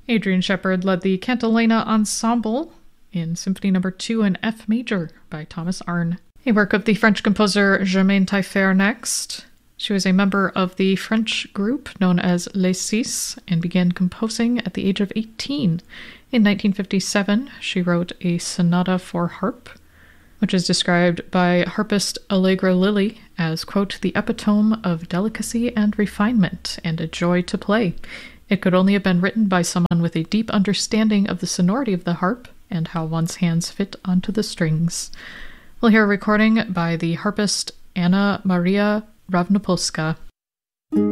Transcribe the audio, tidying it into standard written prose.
Adrian Shepard led the Cantilena Ensemble in Symphony No. 2 in F major by Thomas Arne. A work of the French composer Germaine Taillefer next. She was a member of the French group known as Les Six and began composing at the age of 18. In 1957, she wrote a sonata for harp, which is described by harpist Allegra Lilly as, quote, the epitome of delicacy and refinement and a joy to play. It could only have been written by someone with a deep understanding of the sonority of the harp and how one's hands fit onto the strings. We'll hear a recording by the harpist Anna Maria Ravnopolska.